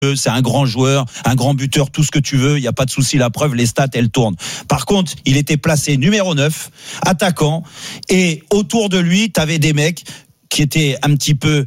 c'est un grand joueur, un grand buteur, tout ce que tu veux, il n'y a pas de souci, la preuve, les stats, elles tournent. Par contre, il était placé numéro 9, attaquant, et autour de lui, t'avais des mecs qui étaient un petit peu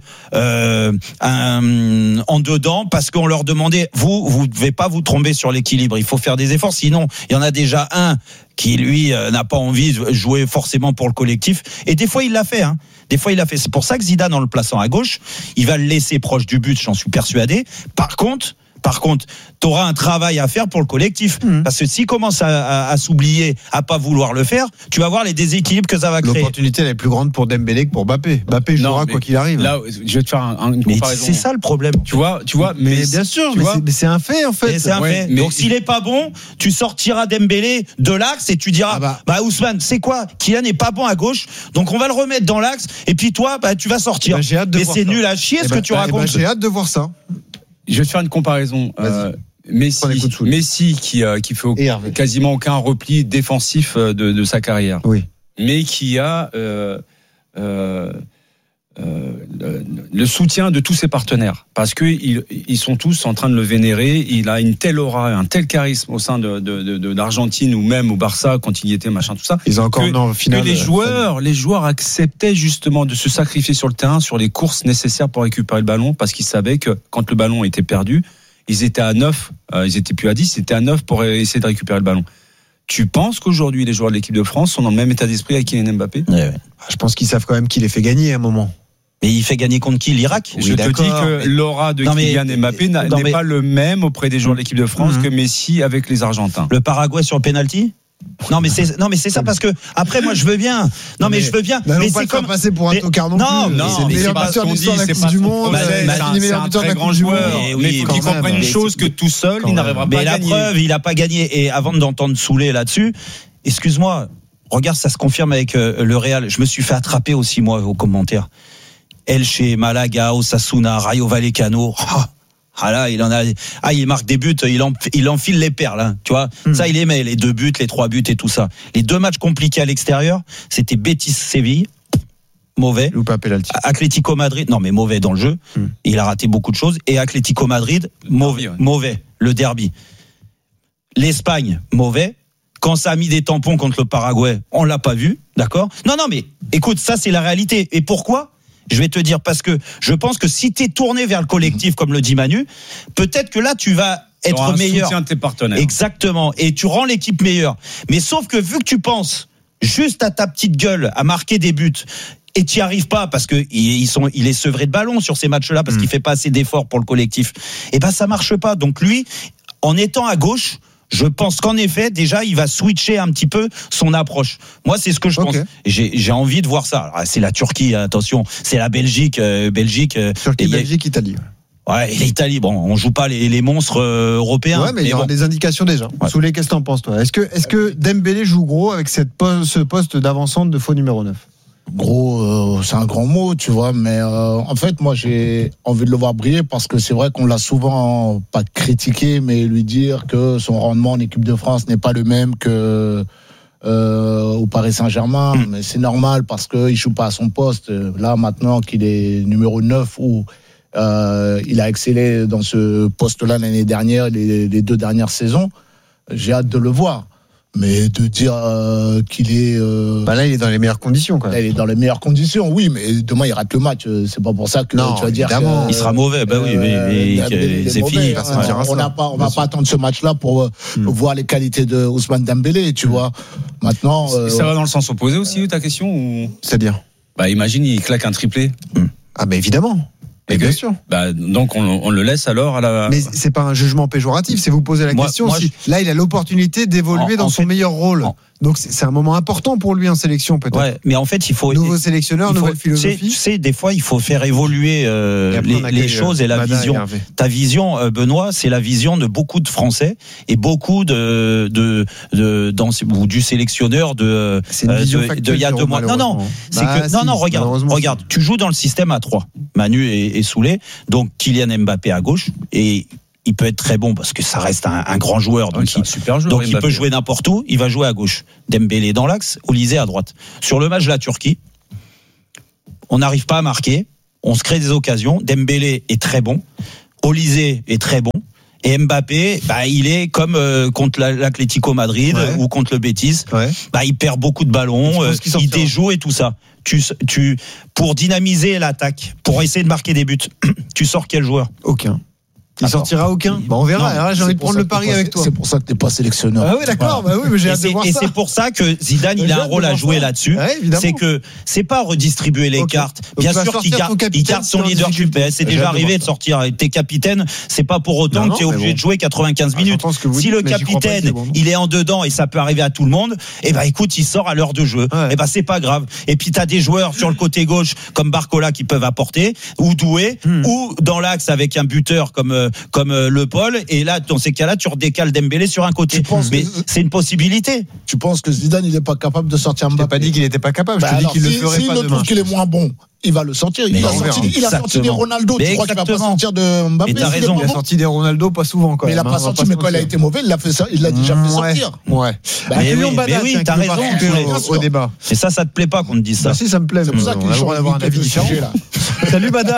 en dedans, parce qu'on leur demandait, vous devez pas vous tromper sur l'équilibre, il faut faire des efforts, sinon il y en a déjà un qui lui n'a pas envie de jouer forcément pour le collectif, et des fois il l'a fait, c'est pour ça que Zidane, en le plaçant à gauche, il va le laisser proche du but, j'en suis persuadé. Par contre, t'auras un travail à faire pour le collectif. Parce que s'il commence à s'oublier, à pas vouloir le faire, tu vas voir les déséquilibres que ça va créer. L'opportunité, elle est plus grande pour Dembélé que pour Mbappé. Mbappé jouera quoi qu'il arrive. Là, je vais te faire une comparaison. C'est ça le problème. Tu vois, mais bien sûr, mais c'est un fait, en fait. C'est un fait. Donc, s'il est pas bon, tu sortiras Dembélé de l'axe et tu diras, Ousmane, c'est quoi? Kylian n'est pas bon à gauche, donc on va le remettre dans l'axe, et puis toi, tu vas sortir. J'ai hâte de voir c'est ça. nul à chier ce que tu racontes. J'ai hâte de voir ça. Je vais te faire une comparaison. Messi qui fait quasiment aucun repli défensif de sa carrière. Oui. Mais qui a le soutien de tous ses partenaires, parce que ils sont tous en train de le vénérer. Il a une telle aura, un tel charisme au sein de l'Argentine, ou même au Barça quand il y était, machin, tout ça. Ils ont encore que les joueurs acceptaient justement de se sacrifier sur le terrain, sur les courses nécessaires pour récupérer le ballon, parce qu'ils savaient que quand le ballon était perdu, ils étaient à 9, ils étaient plus à 10, ils étaient à 9 pour essayer de récupérer le ballon. Tu penses qu'aujourd'hui les joueurs de l'équipe de France sont dans le même état d'esprit avec Kylian Mbappé? Je pense qu'ils savent quand même qu'il les fait gagner à un moment. Mais il fait gagner contre qui? L'Irak? Je te dis que l'aura de Kylian Mbappé n'est pas le même auprès des joueurs de l'équipe de France que Messi avec les Argentins. Le Paraguay sur le penalty? Non mais c'est ça, parce que après moi je veux bien. Mais c'est comme passer pour un tocard non plus. Non, c'est le meilleur buteur de l'histoire de la Coupe du Monde. C'est un très grand joueur. Mais il faut qu'il comprenne une chose, que tout seul il n'arrivera pas à gagner. Mais la preuve, il a pas gagné. Et avant d'entendre Soulé là-dessus, excuse-moi, regarde, ça se confirme avec le Real. Je me suis fait attraper aussi moi aux commentaires. Elche, Malaga, Osasuna, Rayo Vallecano. Là, il marque des buts, il enfile les perles, hein, tu vois. Ça, il aimait les 2 buts, les 3 buts et tout ça. Les 2 matchs compliqués à l'extérieur, c'était Betis-Séville, mauvais. Atlético Madrid, non mais mauvais dans le jeu. Il a raté beaucoup de choses. Et Atlético Madrid, mauvais. Le derby. L'Espagne, mauvais. Quand ça a mis des tampons contre le Paraguay, on l'a pas vu, d'accord? Non, mais écoute, ça c'est la réalité. Et pourquoi? Je vais te dire, parce que je pense que si t'es tourné vers le collectif, comme le dit Manu, peut-être que là tu vas être meilleur. Soutien de tes partenaires. Exactement. Et tu rends l'équipe meilleure. Mais sauf que vu que tu penses juste à ta petite gueule, à marquer des buts, et t'y arrives pas parce que il est sevré de ballon sur ces matchs-là, parce qu'il fait pas assez d'efforts pour le collectif. Et ça marche pas. Donc lui, en étant à gauche, je pense qu'en effet, déjà, il va switcher un petit peu son approche. Moi, c'est ce que je pense. J'ai envie de voir ça. Alors, c'est la Turquie, attention. C'est la Belgique. Turquie, Belgique, Italie. Ouais, et l'Italie, bon, on joue pas les monstres européens. Ouais, mais il y aura des indications déjà. Ouais. Soulé, qu'est-ce que t'en penses, toi? Est-ce que Dembélé joue gros avec ce poste d'avancante de faux numéro 9? Gros, c'est un grand mot, tu vois, mais en fait, moi, j'ai envie de le voir briller, parce que c'est vrai qu'on l'a souvent pas critiqué, mais lui dire que son rendement en équipe de France n'est pas le même que au Paris Saint-Germain, mais c'est normal parce qu'il joue pas à son poste. Là, maintenant qu'il est numéro 9, où il a excellé dans ce poste-là l'année dernière, les 2 dernières saisons, j'ai hâte de le voir. Mais de dire qu'il est... là, il est dans les meilleures conditions, quoi. Là, il est dans les meilleures conditions, oui, mais demain, il rate le match. C'est pas pour ça que tu vas dire qu'il sera mauvais. C'est fini. On va pas attendre ce match-là pour voir les qualités de Ousmane Dembélé, tu vois. Maintenant... Ça va dans le sens opposé aussi, ta question, ou... C'est-à-dire? Imagine, il claque un triplé. Évidemment. Et bien sûr. Donc on le laisse alors à la. Mais c'est pas un jugement péjoratif, c'est vous poser la question. Là, il a l'opportunité d'évoluer dans son meilleur rôle. Donc c'est un moment important pour lui en sélection, peut-être. Ouais, mais en fait, il faut nouveau sélectionneur, nouvelle philosophie. Tu sais, des fois, il faut faire évoluer les choses et la vision. Ta vision, Benoît, c'est la vision de beaucoup de Français et beaucoup du sélectionneur de il y a 2 mois. Non, c'est que regarde, tu joues dans le système à 3. Manu est Soulé, donc Kylian Mbappé à gauche, et il peut être très bon parce que ça reste un grand joueur, donc il peut jouer n'importe où. Il va jouer à gauche. Dembélé dans l'axe, Olysée à droite. Sur le match de la Turquie, on n'arrive pas à marquer, on se crée des occasions. Dembélé est très bon. Olysée est très bon. Et Mbappé, il est comme contre l'Atlético Madrid ou contre le Betis. Ouais. Il perd beaucoup de ballons, il déjoue et tout ça. Pour dynamiser l'attaque, pour essayer de marquer des buts, tu sors quel joueur ? Aucun. Il sortira aucun. On verra. Alors là, j'ai envie de prendre le pari avec toi. C'est pour ça que t'es pas sélectionneur. Ah oui, d'accord. Voilà. Oui, mais j'ai hâte de voir ça. Et c'est pour ça que Zidane, il a un rôle à jouer là-dessus. Ouais, c'est que c'est pas redistribuer les cartes. Bien sûr qu'il garde son leadership. C'est déjà arrivé de sortir. T'es capitaine, c'est pas pour autant que t'es obligé de jouer 95 minutes. Si le capitaine, il est en dedans et ça peut arriver à tout le monde, écoute, il sort à l'heure de jeu. C'est pas grave. Et puis t'as des joueurs sur le côté gauche comme Barcola qui peuvent apporter, ou Doué, ou dans l'axe avec un buteur comme Le Paul, et là dans ces cas-là tu redécales Dembélé sur un côté, mais c'est une possibilité. Tu penses que Zidane il est pas capable de sortir Mbappé? Je t'ai pas dit qu'il était pas capable, je te dis qu'il le ferait pas demain. S'il trouve qu'il est moins bon, il va le sortir. Il a sorti des Ronaldo. Tu crois qu'il va pas sortir de Mbappé? Mais t'as raison. Il a sorti des Ronaldo pas souvent quand même. Mais il a pas sorti, mais quand il a été mauvais, il l'a déjà fait sortir. Ouais. Mais oui, t'as raison au débat. Et ça te plaît pas qu'on te dise ça? Si, ça me plaît. C'est pour ça qu'il faut avoir un avis différent. Salut Bada.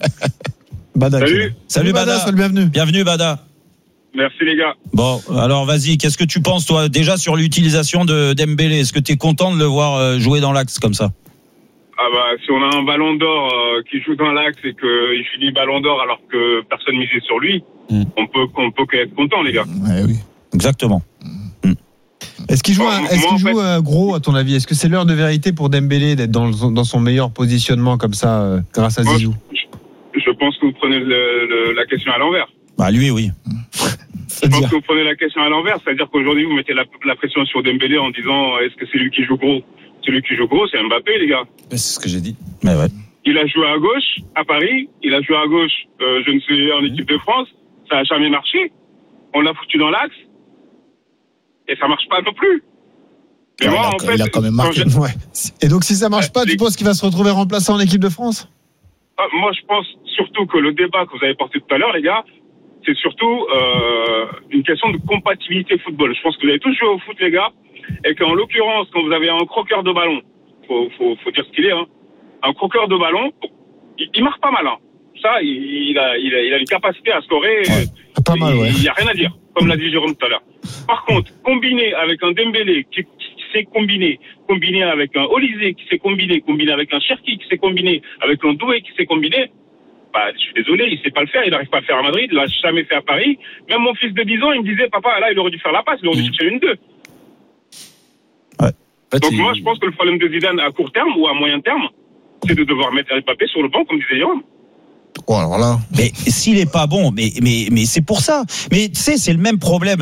Salut Bada, sois le bienvenu. Bienvenue Bada. Merci les gars. Bon, alors vas-y, qu'est-ce que tu penses toi déjà sur l'utilisation de Dembélé? Est-ce que tu es content de le voir jouer dans l'axe comme ça? Si on a un ballon d'or qui joue dans l'axe et qu'il finit ballon d'or alors que personne misait sur lui, on peut qu'être content les gars. Ouais, oui. Exactement. Est-ce qu'il joue, gros à ton avis? Est-ce que c'est l'heure de vérité pour Dembélé d'être dans son meilleur positionnement comme ça grâce à Zizou? Je pense que vous prenez la question à l'envers. Lui, oui. Je pense que vous prenez la question à l'envers, c'est-à-dire qu'aujourd'hui vous mettez la pression sur Dembélé en disant est-ce que c'est lui qui joue gros? Celui qui joue gros, c'est Mbappé, les gars. C'est ce que j'ai dit. Mais ouais. Il a joué à gauche à Paris, il a joué à gauche, en équipe de France, ça a jamais marché. On l'a foutu dans l'axe et ça marche pas non plus. Mais moi, il a quand même marqué. Et donc si ça marche pas, tu penses qu'il va se retrouver remplacé en équipe de France? Moi, je pense surtout que le débat que vous avez porté tout à l'heure, les gars, c'est surtout une question de compatibilité football. Je pense que vous avez tous joué au foot, les gars, et qu'en l'occurrence, quand vous avez un croqueur de ballon, faut dire ce qu'il est, un croqueur de ballon, il marque pas mal. Ça, il a une capacité à scorer. Pas mal, ouais. Il y a rien à dire, comme l'a dit Jérôme tout à l'heure. Par contre, combiné avec un Dembélé qui s'est combiné avec un Olysée qui s'est combiné avec un Cherki qui s'est combiné avec un Doué qui s'est combiné, je suis désolé, il sait pas le faire, il n'arrive pas à le faire à Madrid, il l'a jamais fait à Paris. Même mon fils de 10 ans, il me disait, papa, là, il aurait dû faire la passe, il aurait dû chercher une 2. Ouais. Donc moi, je pense que le problème de Zidane à court terme ou à moyen terme, c'est de devoir mettre Mbappé sur le banc, comme disait Jérôme. Oh, alors là. Mais s'il est pas bon, mais c'est pour ça. Mais tu sais, c'est le même problème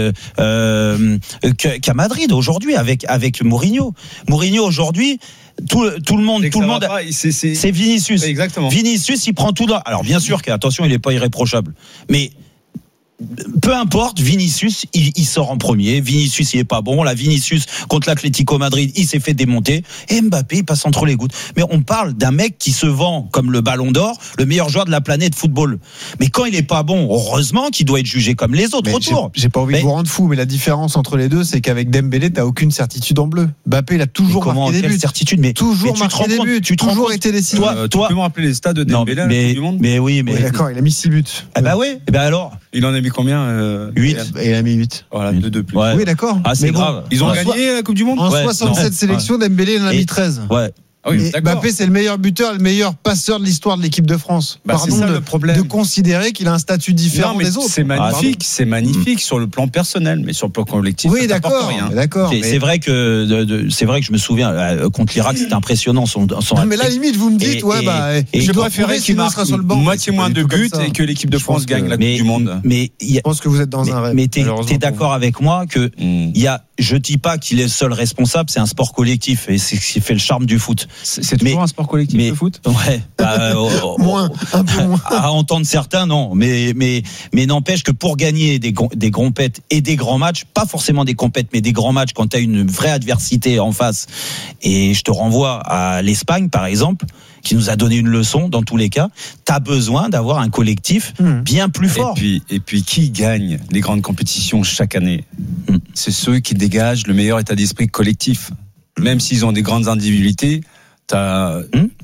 qu'à Madrid aujourd'hui avec Mourinho. Mourinho aujourd'hui, tout le monde, c'est Vinicius. Exactement. Vinicius, il prend tout dans. Alors bien sûr qu'attention, il est pas irréprochable, mais peu importe, Vinicius, il sort en premier. Vinicius, il est pas bon. Là, Vinicius contre l'Atlético Madrid, il s'est fait démonter. Et Mbappé, il passe entre les gouttes. Mais on parle d'un mec qui se vend comme le Ballon d'Or, le meilleur joueur de la planète football. Mais quand il est pas bon, heureusement qu'il doit être jugé comme les autres autour. J'ai pas envie de vous rendre fou, mais la différence entre les deux, c'est qu'avec Dembélé, t'as aucune certitude en bleu. Mbappé, il a toujours marqué des buts. Certitude, mais toujours marqué des buts. Tu toujours été décisif. Tu peux me rappeler les stats de Dembélé à la Coupe du Monde? Mais oui, mais d'accord, il a mis 6 buts. Oui. Alors. Il en a mis combien? 8. Et il a mis 8. Voilà, 2 de plus. Ouais. Oui, d'accord. C'est grave. Ils ont gagné la Coupe du Monde? En 67 sélections, Dembélé, il en a mis 13. Ouais. Oui, Mbappé, c'est le meilleur buteur, le meilleur passeur de l'histoire de l'équipe de France. Pardon le problème. De considérer qu'il a un statut différent des autres. C'est magnifique sur le plan personnel, mais sur le plan collectif. Oui, d'accord. C'est vrai que je me souviens contre l'Irak, c'était impressionnant son. Non, mais là, limite, vous me dites, je préférais qu'il marque moitié moins de buts et que l'équipe de France gagne la Coupe du Monde. Mais je pense que vous êtes dans un rêve. Mais t'es d'accord avec moi que je dis pas qu'il est le seul responsable, c'est un sport collectif et c'est ce qui fait le charme du foot. C'est toujours un sport collectif, le foot? Ouais. Moins, un peu moins. À entendre certains, non. Mais n'empêche que pour gagner des compètes et des grands matchs, pas forcément des compètes, mais des grands matchs quand tu as une vraie adversité en face. Et je te renvoie à l'Espagne, par exemple, qui nous a donné une leçon dans tous les cas. T'as besoin d'avoir un collectif bien plus fort. Et puis qui gagne les grandes compétitions chaque année? C'est ceux qui dégagent le meilleur état d'esprit collectif. Même s'ils ont des grandes individualités,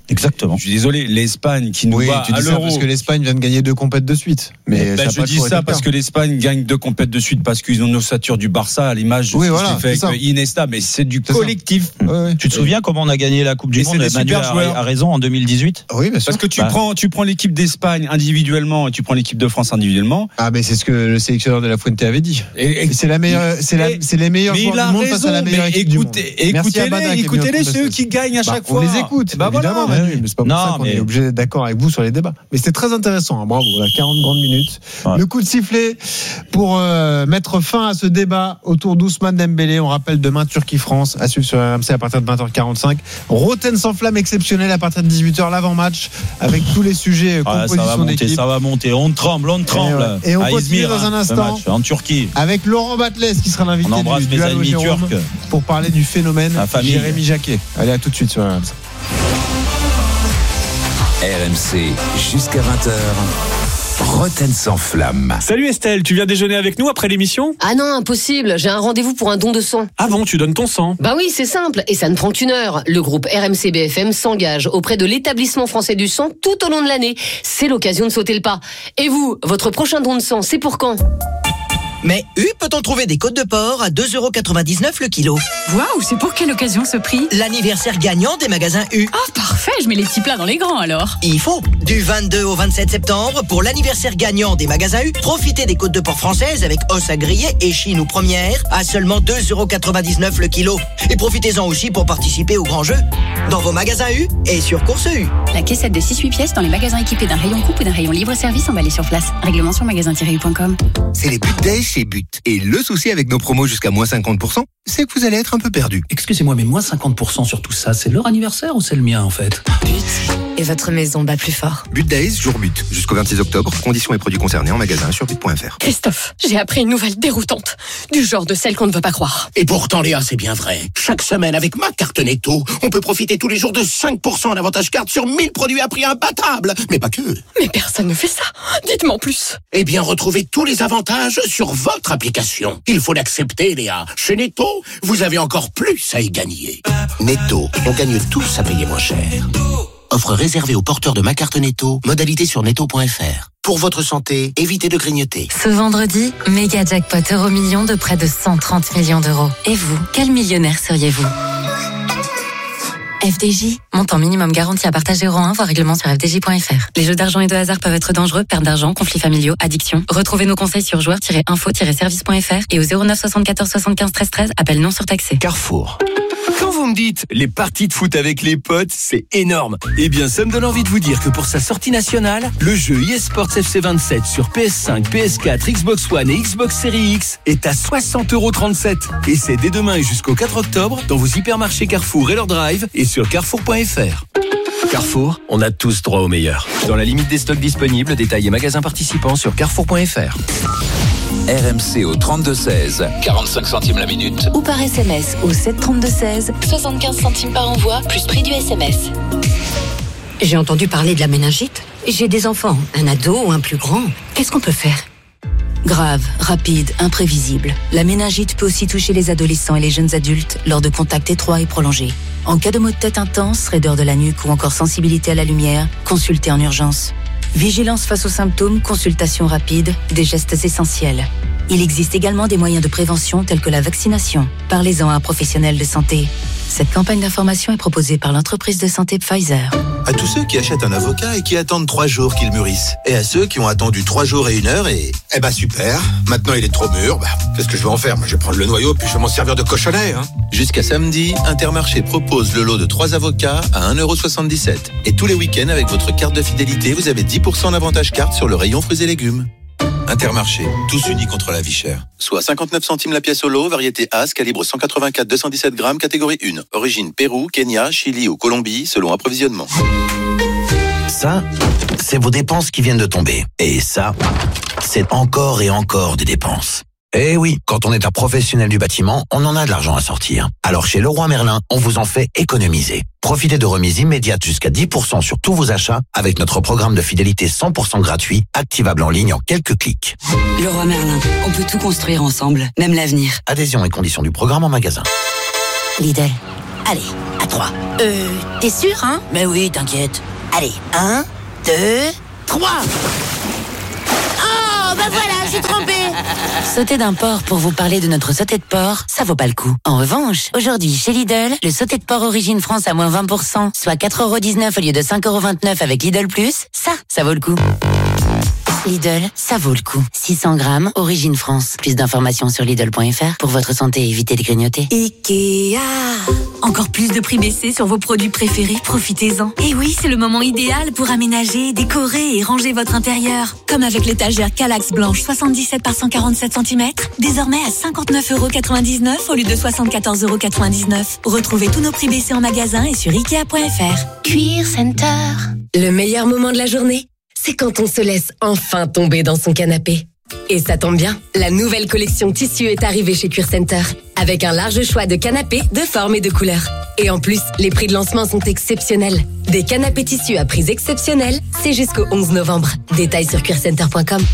Exactement. Je suis désolé, l'Espagne qui nous bat tu dis à ça l'Euro. parce que l'Espagne vient de gagner 2 compètes de suite. Mais Je dis ça parce que l'Espagne gagne 2 compètes de suite parce qu'ils ont une ossature du Barça à l'image de ce qui s'est fait avec Iniesta, mais c'est du collectif. Tu te souviens comment on a gagné la Coupe du Monde? Manu a raison en 2018. Oui, bien sûr. Parce que tu prends l'équipe d'Espagne individuellement et tu prends l'équipe de France individuellement. Ah, mais c'est ce que le sélectionneur de la Fuente avait dit. Et c'est la meilleure, c'est les meilleurs joueurs du monde face à la meilleure équipe du monde. Écoutez-les, c'est eux qui gagnent à chaque fois. On les écoute, évidemment, Manu, mais c'est pas pour ça qu'on est obligé d'être d'accord avec vous sur les débats. Mais c'était très intéressant, bravo, 40 grandes minutes. Le coup de sifflet pour mettre fin à ce débat autour d'Ousmane Dembélé. On rappelle demain Turquie-France à suivre sur RMC à partir de 20h45. Roten sans flamme exceptionnel à partir de 18h l'avant-match avec tous les sujets composition d'équipe. Ça va monter, on tremble. Et on continue dans un instant en Turquie avec Laurent Batles qui sera l'invité du amis turcs pour parler du phénomène Jérémy Jacquet. Allez, à tout de suite sur RMC. RMC jusqu'à 20h. Roten sans flamme. Salut Estelle, tu viens déjeuner avec nous après l'émission ? Ah non, impossible, j'ai un rendez-vous pour un don de sang. Ah bon, tu donnes ton sang ? Bah oui, c'est simple, et ça ne prend qu'une heure. Le groupe RMC BFM s'engage auprès de l'établissement français du sang tout au long de l'année. C'est l'occasion de sauter le pas. Et vous, votre prochain don de sang, c'est pour quand ? Mais peut-on trouver des côtes de porc à 2,99€ le kilo ? Waouh, c'est pour quelle occasion ce prix ? L'anniversaire gagnant des magasins U. Ah, parfait, je mets les petits plats dans les grands alors. Il faut. Du 22 au 27 septembre, pour l'anniversaire gagnant des magasins U, profitez des côtes de porc françaises avec os à griller et chine ou première à seulement 2,99€ le kilo. Et profitez-en aussi pour participer au grand jeu dans vos magasins U et sur Course U. La caissette de 6-8 pièces dans les magasins équipés d'un rayon coupe ou d'un rayon libre-service emballé sur place. Règlement sur magasin-u.com. C'est les But Days chez But. Et le souci avec nos promos jusqu'à moins 50%, c'est que vous allez être un peu perdu. Excusez-moi, mais moins 50% sur tout ça, c'est leur anniversaire ou c'est le mien en fait ? But. Et votre maison bat plus fort. But Days, jour but. Jusqu'au 26 octobre. Conditions et produits concernés en magasin sur but.fr. Christophe, j'ai appris une nouvelle déroutante. Du genre de celle qu'on ne veut pas croire. Et pourtant, Léa, c'est bien vrai. Chaque semaine, avec ma carte Netto, on peut profiter tous les jours de 5% d'avantage carte sur 1000 produits à prix imbattable. Mais pas que. Mais personne ne fait ça. Dites-moi en plus. Eh bien, retrouvez tous les avantages sur votre application. Il faut l'accepter, Léa. Chez Netto, vous avez encore plus à y gagner. Netto, on gagne tous à payer moins cher. Offre réservée aux porteurs de ma carte Netto. Modalité sur netto.fr. Pour votre santé, évitez de grignoter. Ce vendredi, méga jackpot Euromillions de près de 130 millions d'euros. Et vous, quel millionnaire seriez-vous ? FDJ, montant minimum garanti à partager euro 1, voir règlement sur fdj.fr. Les jeux d'argent et de hasard peuvent être dangereux, perte d'argent, conflits familiaux, addiction. Retrouvez nos conseils sur joueurs-info-service.fr et au 09 74 75 13 13, appel non surtaxé. Carrefour. Quand vous me dites les parties de foot avec les potes, c'est énorme. Eh bien, ça me donne envie de vous dire que pour sa sortie nationale, le jeu eSports FC27 sur PS5, PS4, Xbox One et Xbox Series X est à 60,37€. Et c'est dès demain et jusqu'au 4 octobre dans vos hypermarchés Carrefour et leur drive et sur carrefour.fr. Carrefour, on a tous droit au meilleur. Dans la limite des stocks disponibles, détails et magasins participants sur carrefour.fr. RMC au 32-16, 45 centimes la minute. Ou par SMS au 732-16, 75 centimes par envoi, plus prix du SMS. J'ai entendu parler de la méningite. J'ai des enfants, un ado ou un plus grand. Qu'est-ce qu'on peut faire ? Grave, rapide, imprévisible. La méningite peut aussi toucher les adolescents et les jeunes adultes lors de contacts étroits et prolongés. En cas de maux de tête intense, raideur de la nuque ou encore sensibilité à la lumière, consultez en urgence. Vigilance face aux symptômes, consultation rapide, des gestes essentiels. Il existe également des moyens de prévention tels que la vaccination. Parlez-en à un professionnel de santé. Cette campagne d'information est proposée par l'entreprise de santé Pfizer. À tous ceux qui achètent un avocat et qui attendent 3 jours qu'il mûrisse. Et à ceux qui ont attendu 3 jours et 1 heure et... Eh ben super, maintenant il est trop mûr, qu'est-ce que je vais en faire ? Moi je vais prendre le noyau puis je vais m'en servir de cochonnet. Jusqu'à samedi, Intermarché propose le lot de 3 avocats à 1,77€. Et tous les week-ends avec votre carte de fidélité, vous avez 10% d'avantage carte sur le rayon fruits et légumes. Intermarché, tous unis contre la vie chère. Soit 59 centimes la pièce au lot, variété As, calibre 184-217 grammes, catégorie 1. Origine Pérou, Kenya, Chili ou Colombie, selon approvisionnement. Ça, c'est vos dépenses qui viennent de tomber. Et ça, c'est encore et encore des dépenses. Eh oui, quand on est un professionnel du bâtiment, on en a de l'argent à sortir. Alors chez Leroy Merlin, on vous en fait économiser. Profitez de remises immédiates jusqu'à 10% sur tous vos achats avec notre programme de fidélité 100% gratuit, activable en ligne en quelques clics. Leroy Merlin, on peut tout construire ensemble, même l'avenir. Adhésion et conditions du programme en magasin. Lidl, allez, À 3. T'es sûr, hein? Mais oui, t'inquiète. Allez, 1, 2, 3. Oh, bah voilà, j'ai trompé. Sauter d'un porc pour vous parler de notre sauté de porc, ça vaut pas le coup. En revanche, aujourd'hui, chez Lidl, le sauté de porc Origine France à moins 20%, soit 4,19€ au lieu de 5,29€ avec Lidl Plus, ça vaut le coup. Lidl, ça vaut le coup. 600 grammes, Origine France. Plus d'informations sur Lidl.fr. Pour votre santé, évitez de grignoter. Ikea. Encore plus de prix baissés sur vos produits préférés, profitez-en. Et oui, c'est le moment idéal pour aménager, décorer et ranger votre intérieur. Comme avec l'étagère Kallax blanche 77 par 147 cm, désormais à 59,99€ au lieu de 74,99€. Retrouvez tous nos prix baissés en magasin et sur Ikea.fr. Cuir Center. Le meilleur moment de la journée, c'est quand on se laisse enfin tomber dans son canapé. Et ça tombe bien, la nouvelle collection tissu est arrivée chez Cuir Center, avec un large choix de canapés de formes et de couleurs. Et en plus, les prix de lancement sont exceptionnels. Des canapés tissus à prix exceptionnels, c'est jusqu'au 11 novembre. Détails sur cuircenter.com.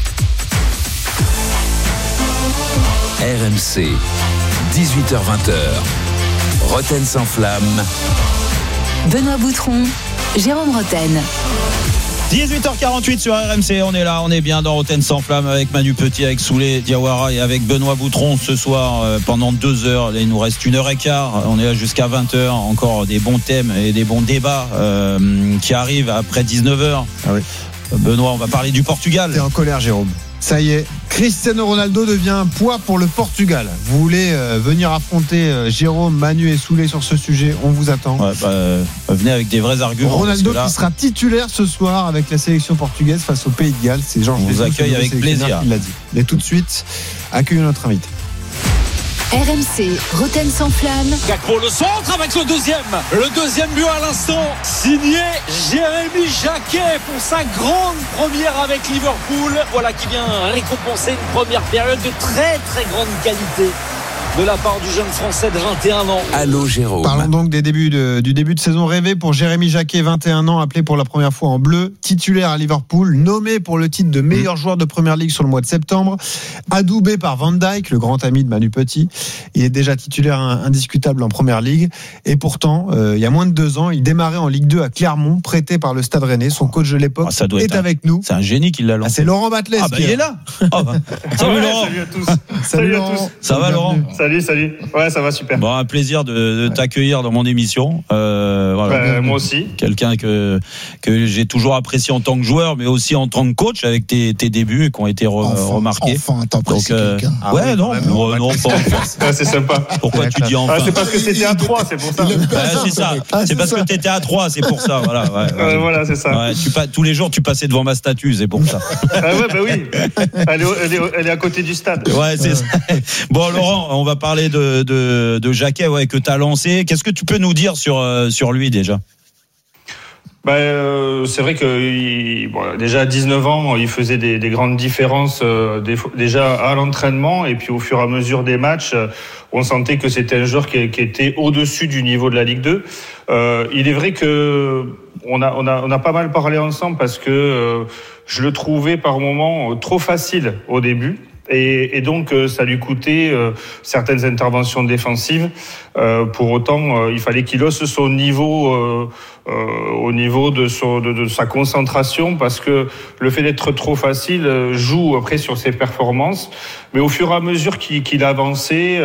RMC, 18h-20h, Roten sans flamme. Benoît Boutron, Jérôme Roten. 18h48 sur RMC, on est là, on est bien dans Roten sans flamme avec Manu Petit, avec Souley Diawara et avec Benoît Boutron ce soir pendant 2 heures. Là, il nous reste 1h15, on est là jusqu'à 20h, encore des bons thèmes et des bons débats qui arrivent après 19h. Ah oui. Benoît, on va parler du Portugal. T'es en colère, Jérôme. Ça y est, Cristiano Ronaldo devient un poids pour le Portugal. Vous voulez venir affronter Jérôme, Manu et Souley sur ce sujet? On vous attend. Ouais, venez avec des vrais arguments. Ronaldo qui sera titulaire ce soir avec la sélection portugaise face au Pays de Galles. C'est Jean. On vous accueille avec plaisir. Il l'a dit. Mais tout de suite, accueillons notre invité. RMC, Roten sans flamme. Pour le centre avec le deuxième but à l'instant, signé Jérémy Jacquet pour sa grande première avec Liverpool. Voilà qui vient récompenser une première période de très très grande qualité de la part du jeune Français de 21 ans. Allô Jérôme. Parlons donc du début de saison rêvé pour Jérémy Jacquet, 21 ans, appelé pour la première fois en bleu, titulaire à Liverpool, nommé pour le titre de meilleur joueur de Première Ligue sur le mois de septembre, adoubé par Van Dijk, le grand ami de Manu Petit. Il est déjà titulaire indiscutable en Première Ligue et pourtant, il y a moins de 2 ans, il démarrait en Ligue 2 à Clermont, prêté par le Stade Rennais. Son coach de l'époque est avec nous. C'est un génie qui l'a lancé. C'est Laurent Batles. Il est là. Salut Laurent. Salut à tous. Salut Laurent. Ça va Laurent? Salut. Ouais, ça va super. Bon, un plaisir de t'accueillir dans mon émission. Voilà. Moi aussi. Quelqu'un que j'ai toujours apprécié en tant que joueur, mais aussi en tant que coach avec tes débuts qui ont été remarqués. Enfin, t'apprécies quelqu'un. Ouais, non, pas. C'est sympa. Pourquoi tu dis enfin? C'est parce que c'était à 3, c'est pour ça. C'est ça. C'est parce que t'étais à 3, c'est pour ça. Voilà. Voilà, c'est ça. Tous les jours, tu passais devant ma statue, c'est pour ça. Oui. Elle est à côté du stade. Ouais, c'est ça. Bon, Laurent, on va parler de Jacquet, que tu as lancé. Qu'est-ce que tu peux nous dire sur lui déjà? C'est vrai que déjà à 19 ans, il faisait des grandes différences déjà à l'entraînement et puis au fur et à mesure des matchs, on sentait que c'était un joueur qui était au-dessus du niveau de la Ligue 2. Il est vrai que on a pas mal parlé ensemble parce que je le trouvais par moments trop facile au début. Et donc ça lui coûtait certaines interventions défensives. Pour autant, il fallait qu'il hausse son niveau au niveau de sa concentration, parce que le fait d'être trop facile joue après sur ses performances. Mais au fur et à mesure qu'il avançait,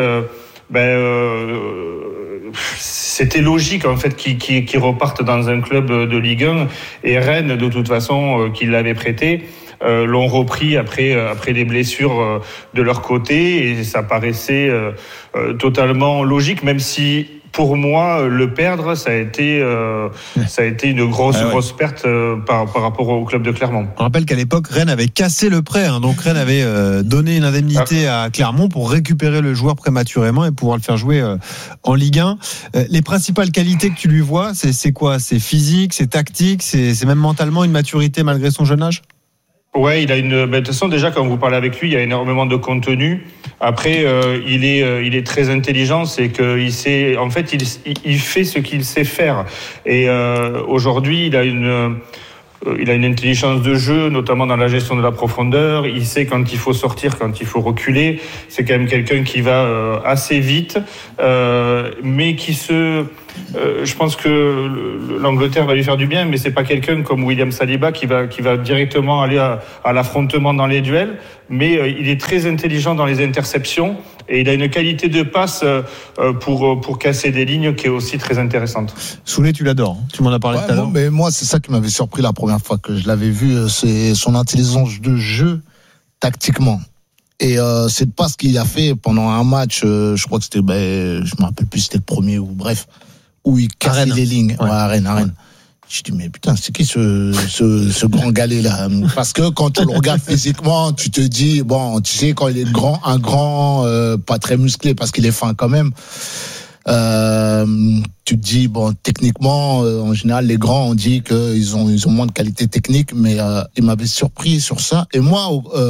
c'était logique en fait qu'il reparte dans un club de Ligue 1. Et Rennes, de toute façon, qui l'avait prêté, l'ont repris après les blessures de leur côté, et ça paraissait totalement logique, même si pour moi le perdre ça a été une grosse perte par rapport au club de Clermont. On rappelle qu'à l'époque Rennes avait cassé le prêt, donc Rennes avait donné une indemnité à Clermont pour récupérer le joueur prématurément et pouvoir le faire jouer en Ligue 1. Les principales qualités que tu lui vois, c'est quoi? C'est physique, c'est tactique, c'est même mentalement une maturité malgré son jeune âge? Ouais, il a de toute façon, déjà, quand vous parlez avec lui, il y a énormément de contenu. Après, il est très intelligent, c'est qu'il sait, en fait, il fait ce qu'il sait faire. Et, aujourd'hui, il a une intelligence de jeu, notamment dans la gestion de la profondeur. Il sait quand il faut sortir, quand il faut reculer. C'est quand même quelqu'un qui va assez vite, mais qui se je pense que l'Angleterre va lui faire du bien, mais c'est pas quelqu'un comme William Saliba qui va directement aller à l'affrontement dans les duels. Mais il est très intelligent dans les interceptions et il a une qualité de passe pour casser des lignes qui est aussi très intéressante. Soulé, tu l'adores, tu m'en as parlé tout à l'heure. Mais moi, c'est ça qui m'avait surpris la première fois que je l'avais vu, c'est son intelligence de jeu tactiquement. Et cette passe qu'il a fait pendant un match, je crois que c'était, je me rappelle plus, c'était le premier ou bref, où il cassait les lignes. Ouais, à Rennes. Ouais. Je dis mais putain, c'est qui ce grand galet là? Parce que quand tu le regardes physiquement, tu te dis bon, tu sais quand il est un grand, pas très musclé parce qu'il est fin quand même. Tu te dis bon, techniquement, en général, les grands on dit qu'ils ont moins de qualité technique, mais il m'avait surpris sur ça. Et moi,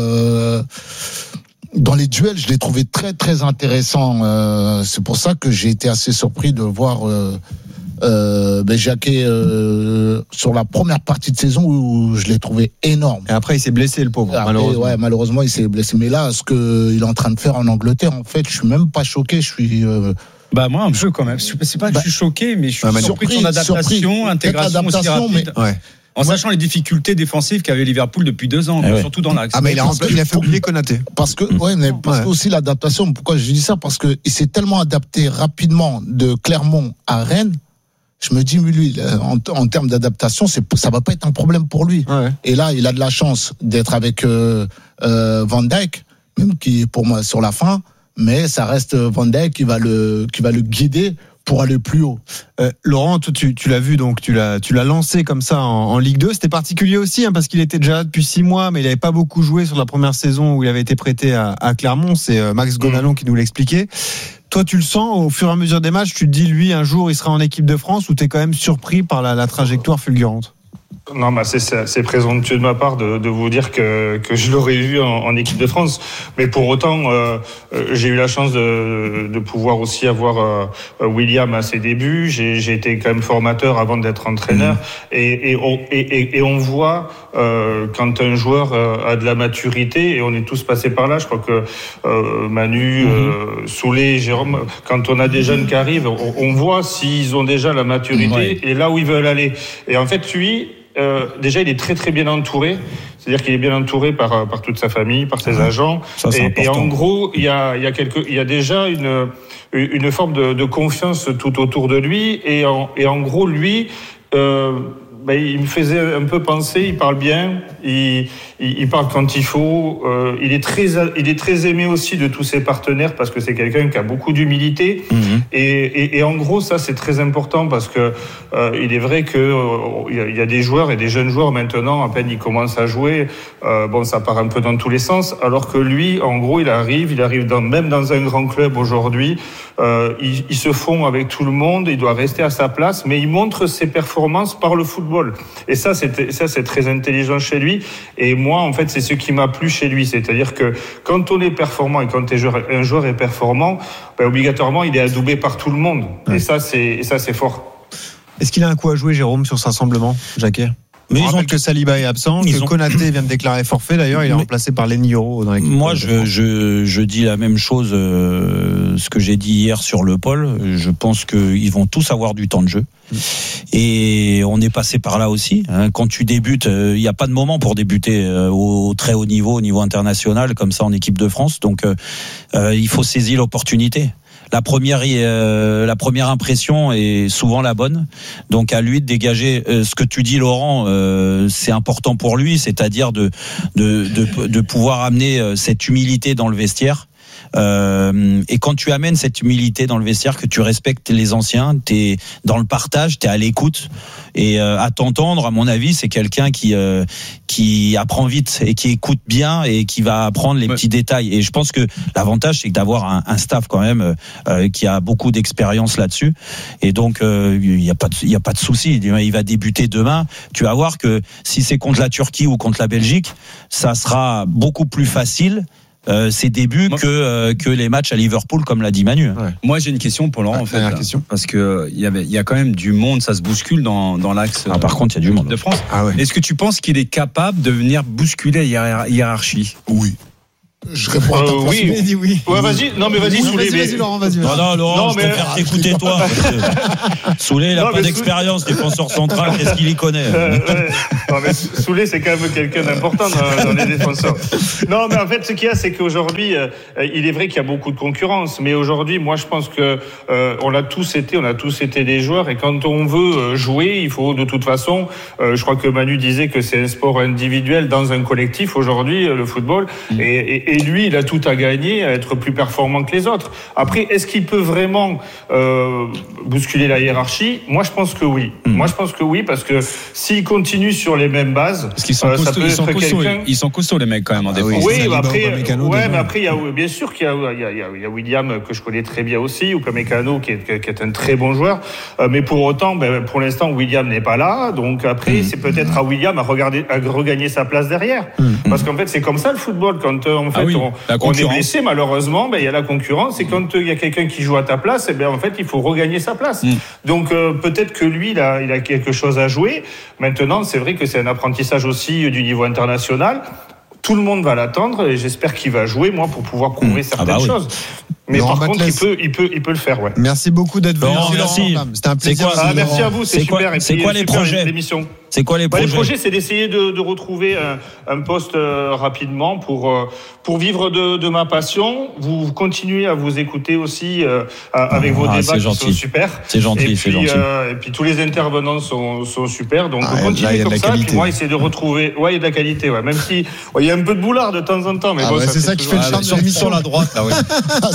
dans les duels, je l'ai trouvé très très intéressant. C'est pour ça que j'ai été assez surpris de voir Jacquet sur la première partie de saison où je l'ai trouvé énorme. Et après, il s'est blessé, le pauvre. Après, malheureusement. Ouais, malheureusement, il s'est blessé. Mais là, ce qu'il est en train de faire en Angleterre, en fait, je suis même pas choqué. Je suis moi un peu quand même. C'est pas que je suis choqué, mais je suis surpris de son adaptation, intégration aussi rapide. Ouais. En sachant les difficultés défensives qu'avait Liverpool depuis 2 ans, surtout dans l'axe. Mais il a fait oublier Konaté. Parce que, que aussi l'adaptation, pourquoi je dis ça? Parce que il s'est tellement adapté rapidement de Clermont à Rennes. Je me dis, lui, en termes d'adaptation, ça va pas être un problème pour lui. Ouais. Et là, il a de la chance d'être avec Van Dijk, même qui, pour moi, sur la fin, mais ça reste Van Dijk qui va le guider pour aller plus haut. Laurent, toi, tu l'as vu, donc tu l'as lancé comme ça en Ligue 2. C'était particulier aussi, parce qu'il était déjà là depuis 6 mois, mais il n'avait pas beaucoup joué sur la première saison où il avait été prêté à Clermont. C'est Max Gonalon qui nous l'expliquait. Toi, tu le sens au fur et à mesure des matchs, tu te dis, lui, un jour, il sera en équipe de France, ou t'es quand même surpris par la trajectoire fulgurante? Non, c'est présomptueux de ma part de vous dire que je l'aurais vu en équipe de France. Mais pour autant, j'ai eu la chance de pouvoir aussi avoir William à ses débuts. J'ai été quand même formateur avant d'être entraîneur. Et on voit quand un joueur a de la maturité, et on est tous passés par là. Je crois que Manu, Soulé, Jérôme, quand on a des jeunes qui arrivent, on voit s'ils ont déjà la maturité et là où ils veulent aller. Et en fait, lui, déjà, il est très très bien entouré. C'est-à-dire qu'il est bien entouré par toute sa famille, par ses agents. Ça, et en gros, il y a déjà une forme de confiance tout autour de lui. Et en gros, lui, il me faisait un peu penser. Il parle bien. Il parle quand il faut. Il est très aimé aussi de tous ses partenaires parce que c'est quelqu'un qui a beaucoup d'humilité. Et en gros, ça c'est très important parce que il est vrai que il y a des joueurs et des jeunes joueurs maintenant, à peine ils commencent à jouer, ça part un peu dans tous les sens. Alors que lui, en gros, il arrive même dans un grand club aujourd'hui. Il se fond avec tout le monde. Il doit rester à sa place, mais il montre ses performances par le football. Et ça c'est très intelligent chez lui. Et moi, en fait, c'est ce qui m'a plu chez lui. C'est-à-dire que quand on est performant et quand un joueur est performant, obligatoirement, il est adoubé par tout le monde. Ouais. Et ça, c'est fort. Est-ce qu'il a un coup à jouer, Jérôme, sur ce rassemblement, Jacquet? Mais ils ont que Saliba est absent, que Konaté vient de déclarer forfait. D'ailleurs, il est remplacé par Lenny Yoro dans l'équipe. Moi, je dis la même chose, ce que j'ai dit hier sur le pôle. Je pense qu'ils vont tous avoir du temps de jeu. Et on est passé par là aussi. Quand tu débutes, il n'y a pas de moment pour débuter au très haut niveau international, comme ça en équipe de France. Donc, il faut saisir l'opportunité. La première impression est souvent la bonne. Donc à lui de dégager ce que tu dis, Laurent, c'est important pour lui, c'est-à-dire de pouvoir amener cette humilité dans le vestiaire. Et quand tu amènes cette humilité dans le vestiaire, que tu respectes les anciens, t'es dans le partage, t'es à l'écoute, et à t'entendre, à mon avis, c'est quelqu'un qui apprend vite et qui écoute bien et qui va apprendre les petits détails. Et je pense que l'avantage, c'est d'avoir un staff quand même qui a beaucoup d'expérience là-dessus. Et donc il y a pas de souci. Il va débuter demain. Tu vas voir que si c'est contre la Turquie ou contre la Belgique, ça sera beaucoup plus facile. Ses débuts que les matchs à Liverpool, comme l'a dit Manu. Ouais. Moi, j'ai une question pour Laurent, en fait, parce que il y a quand même du monde, ça se bouscule dans l'axe. Par contre, il y a du monde de France. Est-ce que tu penses qu'il est capable de venir bousculer la hiérarchie? Oui. Je réponds à ta place. Il dit oui. Ouais, vas-y. Non, mais vas-y, Soulé. Vas-y, Laurent, vas-y. Non, Laurent, je préfère t'écouter toi. Soulé, il n'a pas d'expérience, défenseur central, qu'est-ce qu'il y connaît? Non, mais Soulé, c'est quand même quelqu'un d'important dans les défenseurs. Non, mais en fait, ce qu'il y a, c'est qu'aujourd'hui, il est vrai qu'il y a beaucoup de concurrence, mais aujourd'hui, moi, je pense que on a tous été des joueurs, et quand on veut jouer, il faut de toute façon, je crois que Manu disait que c'est un sport individuel dans un collectif aujourd'hui, le football, et lui, il a tout à gagner, à être plus performant que les autres. Après, est-ce qu'il peut vraiment bousculer la hiérarchie? Moi, je pense que oui. Moi, je pense que oui, parce que s'il continue sur les mêmes bases, parce qu'ils sont ils sont costauds les mecs quand même en défense. Oui, mais après, il y a bien sûr qu'il y a William que je connais très bien aussi, ou Upamecano qui est un très bon joueur. Mais pour autant, pour l'instant, William n'est pas là. Donc après, c'est peut-être à William à regagner sa place derrière. Parce qu'en fait, c'est comme ça le football. Quand on est blessé, malheureusement, il y a la concurrence. Et quand il y a quelqu'un qui joue à ta place, en fait, il faut regagner sa place. Donc peut-être que lui, il a quelque chose à jouer. Maintenant, c'est vrai que c'est un apprentissage aussi du niveau international. Tout le monde va l'attendre et j'espère qu'il va jouer, moi, pour pouvoir prouver certaines choses. Mais Laurent par contre, il peut le faire, ouais. Merci beaucoup d'être venu. Merci. C'était un plaisir. Merci à vous, c'est super. C'est quoi les projets? C'est quoi les projets? Les projets, c'est d'essayer de retrouver un poste rapidement pour vivre de ma passion. Vous continuez à vous écouter aussi avec vos débats qui sont super. C'est gentil, c'est gentil. Et puis tous les intervenants sont super. Donc continuez comme ça. Et puis moi, essayer de retrouver. Ouais, il y a de la qualité. Ouais. Même si il y a un peu de boulard de temps en temps, mais bon, c'est ça qui fait le charme de l'émission. Sur la droite, là, oui.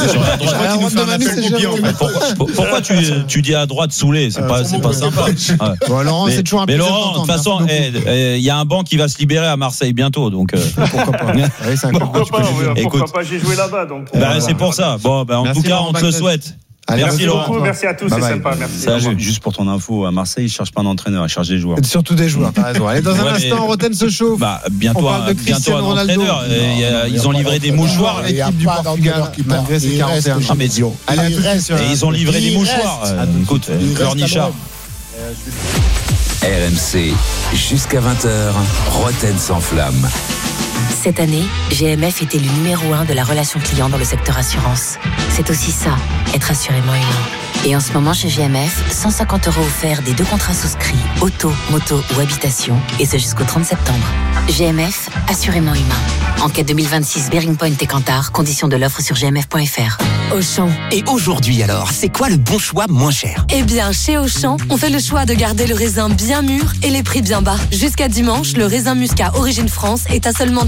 Pourquoi tu dis à droite Soulé? C'est pas sympa. Bon, Laurent, c'est toujours un plaisir. Mais Laurent, de toute façon, il y a un banc qui va se libérer à Marseille bientôt, donc pourquoi pas. Pourquoi pas, j'ai joué là-bas, donc. C'est pour ça. Bon, en tout cas, on te le souhaite. Merci Laurent. Merci à tous, c'est sympa. Merci. Juste pour ton info, à Marseille, ils cherchent pas un entraîneur, ils cherchent des joueurs. Surtout des joueurs, t'as raison. Allez, dans un instant, Roten se chauffe. Bientôt un entraîneur. Ils ont livré des mouchoirs. L'équipe du Portugal, malgré ses 41 ans. Et ils ont livré des mouchoirs. Écoute, Cornichard. RMC, jusqu'à 20h, Roten sans flamme. Cette année, GMF était le numéro 1 de la relation client dans le secteur assurance. C'est aussi ça, être assurément humain. Et en ce moment, chez GMF, 150 € offerts des 2 contrats souscrits, auto, moto ou habitation, et ce jusqu'au 30 septembre. GMF, assurément humain. Enquête 2026, Bearing Point et Kantar, conditions de l'offre sur gmf.fr. Auchan. Et aujourd'hui alors, c'est quoi le bon choix moins cher? Eh bien, chez Auchan, on fait le choix de garder le raisin bien mûr et les prix bien bas. Jusqu'à dimanche, le raisin Muscat Origine France est à seulement